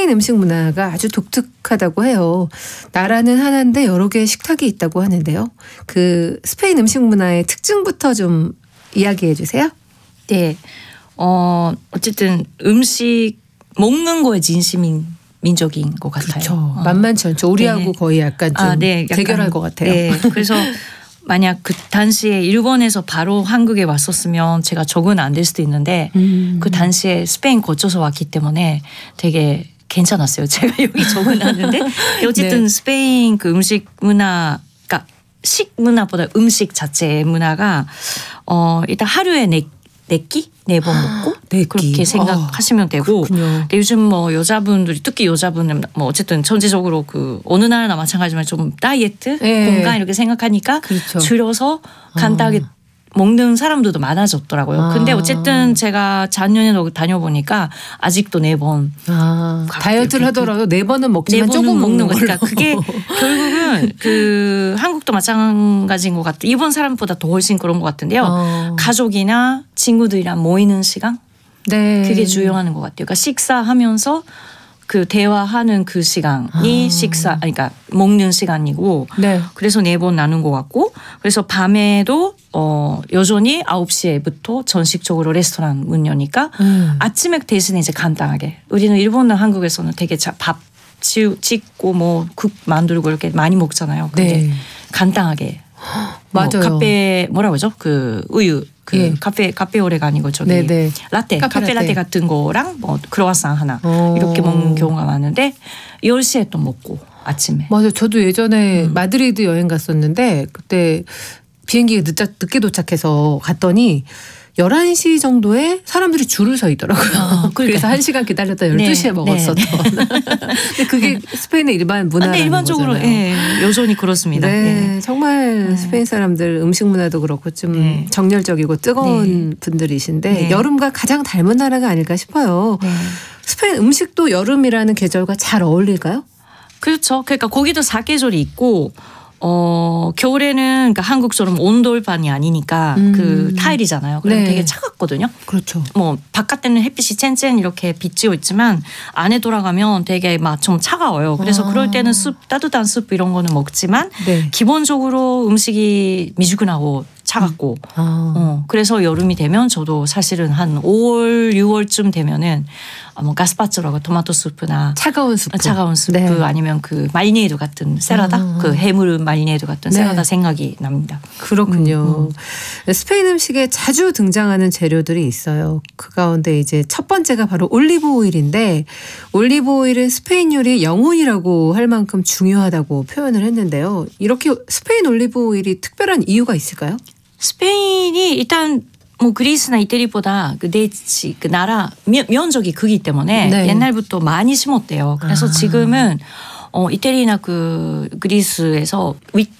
스페인 음식 문화가 아주 독특하다고 해요. 나라는 하나인데 여러 개의 식탁이 있다고 하는데요. 그 스페인 음식 문화의 특징부터 좀 이야기해 주세요. 네. 어쨌든 음식 먹는 거에 진심인 민족인 것 같아요. 그렇죠. 만만치 않죠. 우리하고 네. 거의 약간 좀 대결할 것 같아요. 네. 그래서 만약 그 당시에 일본에서 바로 한국에 왔었으면 제가 적응 안 될 수도 있는데 그 당시에 스페인 거쳐서 왔기 때문에 되게 괜찮았어요. 제가 여기 적응하는데 어쨌든 스페인 그 음식 문화, 그러니까 식 문화보다 음식 자체의 문화가 일단 하루에 네 번 먹고 그렇게 생각하시면 되고 근데 요즘 뭐 여자분들이 특히 여자분은 뭐 어쨌든 전체적으로 그 어느 나라나 마찬가지지만 좀 다이어트 건강 이렇게 생각하니까 줄여서 간단하게 먹는 사람들도 많아졌더라고요. 근데 어쨌든 제가 작년에 다녀보니까 아직도 4번 다이어트를 하더라도 4번은 먹지만 조금 먹는 거니까 그러니까 그게 결국은 그 한국도 마찬가지인 것 같아요. 일본 사람보다 더 훨씬 그런 것 같은데요. 가족이나 친구들이랑 모이는 시간 그게 중요한 것 같아요. 그러니까 식사하면서 그 대화하는 그 시간이 그러니까 먹는 시간이고 그래서 4번 나눈 것 같고 그래서 밤에도 여전히 9시에부터 전식적으로 레스토랑 문 여니까 아침에 대신에 이제 간단하게 우리는 일본이나 한국에서는 되게 밥 짓고 뭐 국 만들고 이렇게 많이 먹잖아요. 근데 간단하게 맞아요. 카페 뭐라고 하죠? 그 우유 카페오레가 아니고 저기 라떼 카페 라떼 같은 거랑 뭐 크로와상 하나 이렇게 먹는 경우가 많은데 10시에 또 먹고 아침에. 맞아요. 저도 예전에 마드리드 여행 갔었는데 그때 비행기가 늦게 도착해서 갔더니 11시 정도에 사람들이 줄을 서 있더라고요. 그래서 1시간 기다렸다 12시에 먹었었던. 근데 그게 스페인의 일반 문화라는 일반적으로 거잖아요. 여전히 그렇습니다. 정말 스페인 사람들 음식 문화도 그렇고 좀 정열적이고 뜨거운 분들이신데 여름과 가장 닮은 나라가 아닐까 싶어요. 스페인 음식도 여름이라는 계절과 잘 어울릴까요? 그렇죠. 그러니까 거기도 사계절이 있고 겨울에는 그러니까 한국처럼 온돌판이 아니니까 그 타일이잖아요. 그럼 되게 차갑거든요. 그렇죠. 뭐 바깥에는 햇빛이 쨍쨍 이렇게 비치고 있지만 안에 돌아가면 되게 막 좀 차가워요. 그래서 그럴 때는 따뜻한 스프 이런 거는 먹지만 기본적으로 음식이 미지근하고 차갑고 그래서 여름이 되면 저도 사실은 한 5월 6월쯤 되면은 뭐 가스파초라고 토마토 스프나 차가운 스프 아니면 그 마리네이드 같은 샐러다 그 해물 마리네이드 같은 샐러다 생각이 납니다. 그렇군요. 스페인 음식에 자주 등장하는 재료들이 있어요. 그 가운데 이제 첫 번째가 바로 올리브 오일인데 올리브 오일은 스페인 요리의 영혼이라고 할 만큼 중요하다고 표현을 했는데요. 이렇게 스페인 올리브 오일이 특별한 이유가 있을까요? 스페인이 일단 뭐 그리스나 이태리보다 그 나라 면적이 크기 때문에 옛날부터 많이 심었대요. 그래서 지금은 이태리나 그 그리스에서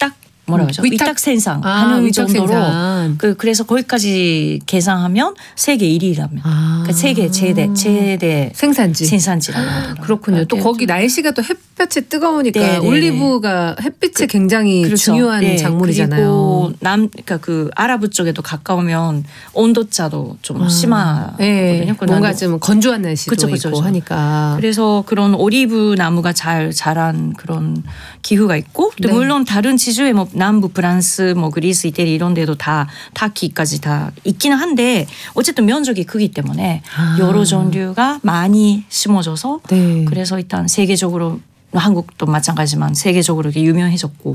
위탁 생산하는 정도로 그래서 거기까지 계산하면 세계 1위라면 그러니까 세계 최대 생산지라고 하더라고요. 그렇군요. 또 거기 날씨가 또 햇볕이 뜨거우니까 올리브가 햇빛에 굉장히 중요한 작물이잖아요. 그리고 그러니까 그 아라브 쪽에도 가까우면 온도차도 좀 심하거든요. 뭔가 좀 건조한 날씨도 있고 하니까. 그래서 그런 올리브 나무가 잘 자란 그런 기후가 있고 물론 다른 지주에 뭐 남부 프랑스 뭐 그리스 이태리 이런 데도 다 타키까지 다 있기는 한데 어쨌든 면적이 크기 때문에 여러 종류가 많이 심어져서 그래서 일단 세계적으로 한국도 마찬가지지만 세계적으로 이렇게 유명해졌고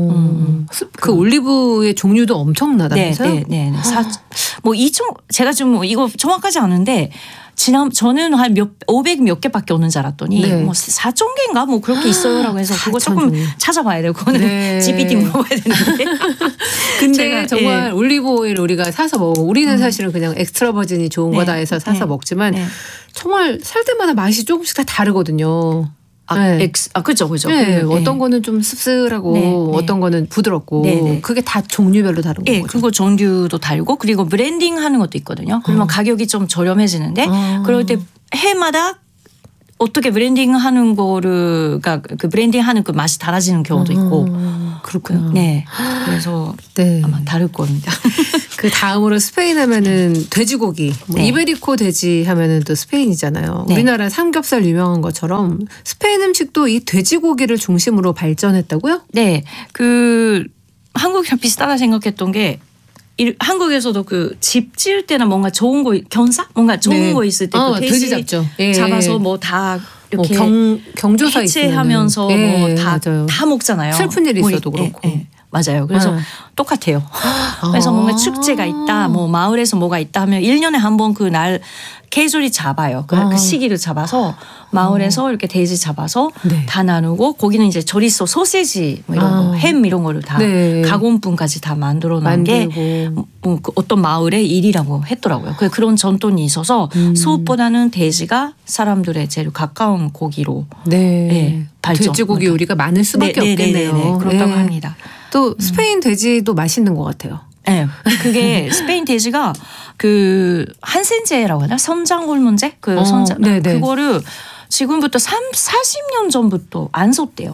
그 올리브의 종류도 엄청나다면서요? 네. 뭐 제가 지금 이거 정확하지 않은데 저는 한 500 몇 개밖에 없는 줄 알았더니 뭐 4천 개인가 뭐 그렇게 있어요라고 해서 그거 조금 찾아봐야 되고 그거는 GPT 물어봐야 되는데. 근데 정말 올리브 오일 우리가 사서 먹어. 우리는 사실은 그냥 엑스트라 버진이 좋은 거다 해서 사서 먹지만 정말 살 때마다 맛이 조금씩 다 다르거든요. 그죠. 어떤 거는 좀 씁쓸하고 어떤 거는 부드럽고 그게 다 종류별로 다른 거죠. 그거 종류도 다르고 그리고 브랜딩 하는 것도 있거든요. 그러면 가격이 좀 저렴해지는데 그럴 때 해마다 어떻게 브랜딩 하는 거를 그 브랜딩 하는 그 맛이 달라지는 경우도 있고 그렇구나. 네. 그래서 네. 아마 다를 겁니다. 그 다음으로 스페인 하면은 돼지고기. 뭐 네. 이베리코 돼지 하면은 또 스페인이잖아요. 네. 우리나라 삼겹살 유명한 것처럼 스페인 음식도 이 돼지고기를 중심으로 발전했다고요? 네. 그 한국이랑 비슷하다 생각했던 게 한국에서도 그 집 지을 때나 뭔가 좋은 거 견사 뭔가 좋은 네. 거 있을 때 그 돼지 잡죠. 예. 잡아서 뭐 다 이렇게 경조사 해체하면서 예, 뭐 다 먹잖아요. 슬픈 일이 있어도 그렇고. 맞아요. 그래서 똑같아요. 그래서 뭔가 축제가 있다, 뭐 마을에서 뭐가 있다 하면 1년에 한 번 그 날 계절이 잡아요. 그 시기를 잡아서 마을에서 이렇게 돼지 잡아서 네. 다 나누고 거기는 이제 조리소, 소세지 뭐 이런 거, 햄 이런 거를 다 네. 가공품까지 다 만들어 놓은 게 그 어떤 마을의 일이라고 했더라고요. 그런 전통이 있어서 소보다는 돼지가 사람들의 제일 가까운 고기로 네. 발전. 돼지고기 요리가 많을 수밖에 없겠네요. 그렇다고 네. 합니다. 또 스페인 돼지도 맛있는 것 같아요. 네, 그게 스페인 돼지가 그 한센제라고 하나 선장 호르몬제 선장 그거를 지금부터 40년 전부터 안 썼대요.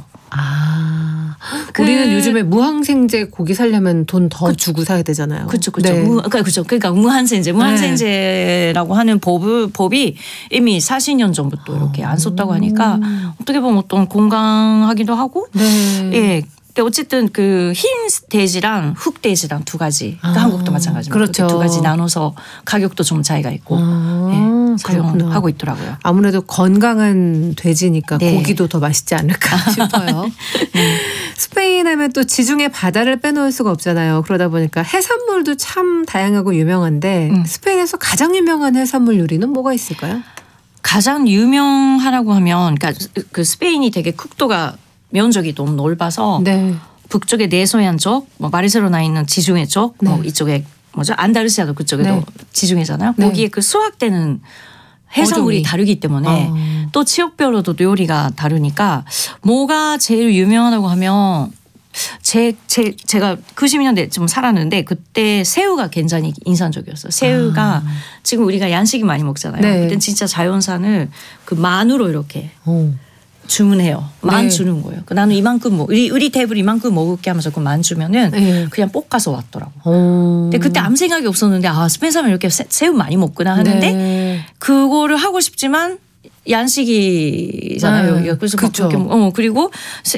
우리는 요즘에 무항생제 고기 살려면 돈 더 주고 사야 되잖아요. 그렇죠. 네. 그러니까 무항생제라고 하는 법이 이미 40년 전부터 이렇게 안 썼다고 하니까 어떻게 보면 어떤 건강하기도 하고, 네. 예. 근데 어쨌든 그 흰 돼지랑 흑 돼지랑 두 가지, 그러니까 한국도 마찬가지입니다. 그렇죠. 두 가지 나눠서 가격도 좀 차이가 있고, 사용하고 있더라고요. 아무래도 건강한 돼지니까 네. 고기도 더 맛있지 않을까 싶어요. 스페인 하면 또 지중해 바다를 빼놓을 수가 없잖아요. 그러다 보니까 해산물도 참 다양하고 유명한데 스페인에서 가장 유명한 해산물 요리는 뭐가 있을까요? 가장 유명하라고 하면, 그러니까 그 스페인이 되게 국토가 면적이 너무 넓어서 네. 북쪽에 네소얀 쪽, 뭐 바르셀로나에 있는 지중해 쪽, 뭐 이쪽에 뭐죠 안다르시아도 그쪽에도 지중해잖아요. 네. 거기에 그 수확되는 해산물이 어종이. 다르기 때문에 또 지역별로도 요리가 다르니까 뭐가 제일 유명하다고 하면 제가 90년대 좀 살았는데 그때 새우가 굉장히 인상적이었어요. 새우가 지금 우리가 양식이 많이 먹잖아요. 네. 그때 진짜 자연산을 그 만으로 이렇게 주문해요. 만 주는 거예요. 나는 이만큼 우리 테이블 이만큼 먹을게 하면서 그 만 주면은 그냥 볶아서 왔더라고. 근데 그때 아무 생각이 없었는데 스페인 사람이 이렇게 새우 많이 먹구나 하는데 그거를 하고 싶지만 양식이잖아요. 여기가. 그래서 그렇죠. 그리고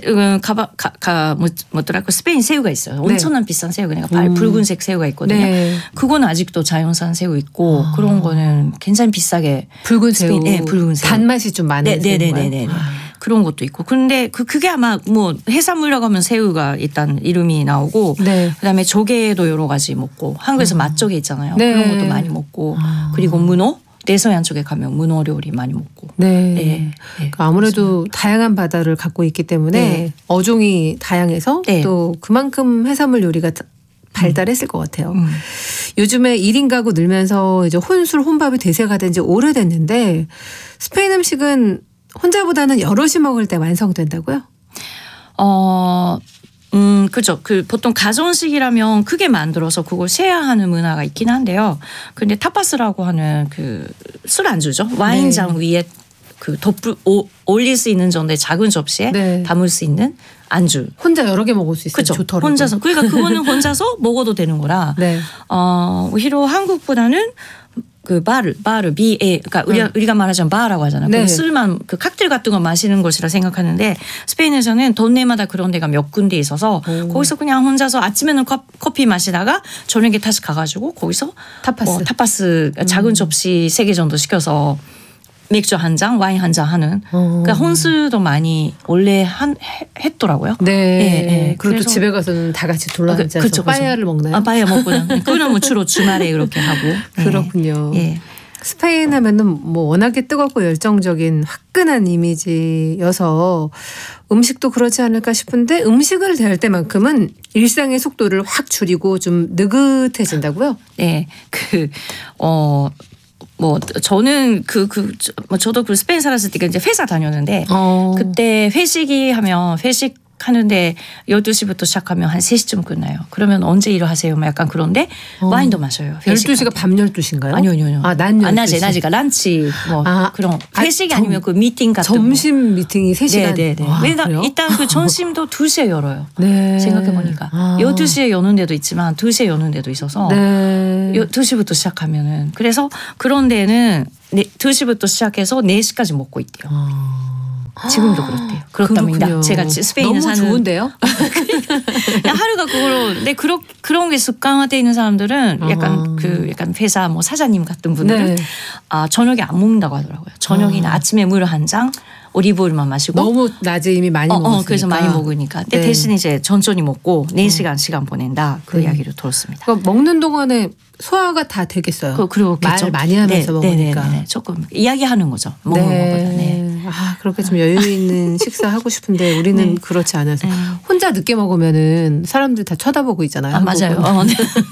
뭐더라 그 스페인 새우가 있어요. 엄청난 비싼 새우 그러니까 붉은색 새우가 있거든요. 그거는 아직도 자연산 새우 있고 그런 거는 굉장히 비싸게 붉은 새우, 붉은 새우. 단맛이 좀 많은 새우인가요? 그런 것도 있고. 근데 그게 아마 뭐 해산물이라고 하면 새우가 일단 이름이 나오고 그다음에 조개도 여러 가지 먹고 한국에서 맛조개 있잖아요. 그런 것도 많이 먹고 그리고 문어. 내서양 쪽에 가면 문어 요리 많이 먹고. 아무래도 다양한 바다를 갖고 있기 때문에 어종이 다양해서 또 그만큼 해산물 요리가 발달했을 것 같아요. 요즘에 1인 가구 늘면서 이제 혼술 혼밥이 대세가 된 지 오래됐는데 스페인 음식은 혼자보다는 여럿이 먹을 때 완성된다고요? 그죠. 보통 가정식이라면 크게 만들어서 그걸 쉐어하는 문화가 있긴 한데요. 근데 타파스라고 하는 그 술안주죠. 와인잔 위에 그 올릴 수 있는 정도의 작은 접시에 담을 수 있는 안주. 혼자 여러 개 먹을 수 있어요. 그렇죠. 좋더라고요. 혼자서. 그러니까 그거는 혼자서 먹어도 되는 거라. 오히려 한국보다는 그 그러니까 우리가 말하자면 바라고 하잖아요. 그 술만 그 칵테일 같은 거 마시는 것이라 생각하는데 스페인에서는 동네마다 그런 데가 몇 군데 있어서 거기서 그냥 혼자서 아침에는 커피 마시다가 저녁에 다시 가가지고 거기서 타파스 작은 접시 3개 정도 시켜서 맥주 한 잔, 와인 한 잔 하는. 그러니까 혼술도 많이 원래 했더라고요. 그리고 또 집에 가서는 다 같이 둘러앉아서 빠에야를 먹나요? 빠에야 먹고요. 그거는 뭐 주로 주말에 그렇게 하고. 그렇군요. 스페인 하면은 뭐 워낙에 뜨겁고 열정적인 화끈한 이미지여서 음식도 그렇지 않을까 싶은데 음식을 대할 때만큼은 일상의 속도를 확 줄이고 좀 느긋해진다고요? 뭐 저는 저도 그 스페인 살았을 때 이제 회사 다녔는데 그때 회식이 하면 회식 하는데 12시부터 시작하면 한 3시쯤 끝나요. 그러면 언제 일을 하세요? 막 약간 그런데 와인도 마셔요. 12시가 밤 12시인가요? 아니요. 아, 낮 12시. 낮이가 란치 뭐 그런 회식 아니면 그 미팅 같은 점심 미팅이 3시간. 네네네. 왜냐면 일단 그 점심도 2시에 열어요. 네. 생각해보니까 12시에 여는 데도 있지만 2시에 여는 데도 있어서 네. 2시부터 시작하면은 그래서 그런 데는 2시부터 시작해서 4시까지 먹고 있대요. 지금도 그렇대요. 그렇답니다. 제가 스페인에 너무 사는 좋은데요? 하루가 그거로 근데 그런 게 습관화돼 있는 사람들은 약간 약간 회사 뭐 사장님 같은 분들은 네. 저녁에 안 먹는다고 하더라고요. 저녁이나 아침에 물 한 잔 오리브오일만 마시고 너무 낮에 이미 많이 먹었으니까. 그래서 많이 먹으니까. 근데 네. 대신 대신 이제 천천히 먹고 4시간 시간 보낸다. 그 이야기를 들었습니다. 그러니까 먹는 동안에 소화가 다 되겠어요. 그렇겠죠. 말 많이 하면서 먹으니까. 네네네. 조금 이야기하는 거죠. 먹는 것보다. 네. 그렇게 좀 여유 있는 식사 하고 싶은데 우리는 네. 그렇지 않아서 혼자 늦게 먹으면은 사람들 다 쳐다보고 있잖아요. 맞아요. 네.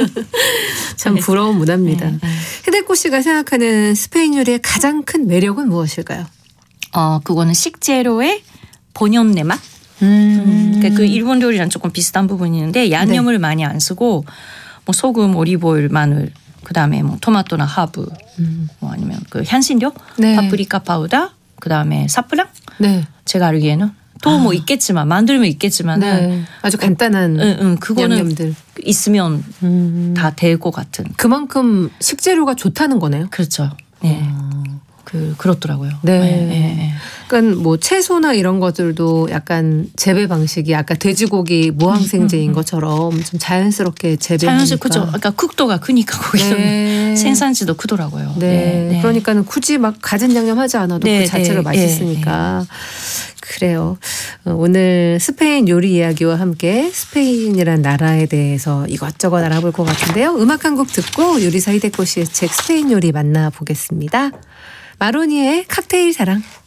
참 부러운 문화입니다. 네. 히데코 씨가 생각하는 스페인 요리의 가장 큰 매력은 무엇일까요? 그거는 식재료의 본연의 맛. 그러니까 그 일본 요리랑 조금 비슷한 부분이 있는데 양념을 많이 안 쓰고 뭐 소금, 올리브오일, 마늘, 그다음에 뭐 토마토나 하브, 뭐 아니면 그 향신료, 네. 파프리카 파우더, 그다음에 사프랑. 네. 제가 알기에는 또 뭐 있겠지만 만들면 있겠지만은 네. 아주 간단한 그거는 양념들 있으면 다 될 것 같은. 그만큼 식재료가 좋다는 거네요. 그렇죠. 네. 그렇더라고요. 네. 그러니까 뭐 채소나 이런 것들도 약간 재배 방식이 아까 돼지고기 무항생제인 것처럼 좀 자연스럽게 재배하니까. 그죠. 그러니까 국도가 크니까 거기서 네. 생산지도 크더라고요. 네. 그러니까는 굳이 막 가진 양념 하지 않아도 그 자체로 맛있으니까. 그래요. 오늘 스페인 요리 이야기와 함께 스페인이란 나라에 대해서 이것저것 알아볼 것 같은데요. 음악 한 곡 듣고 요리사 히데코 씨의 책 스페인 요리 만나보겠습니다. 마로니의 칵테일 사랑.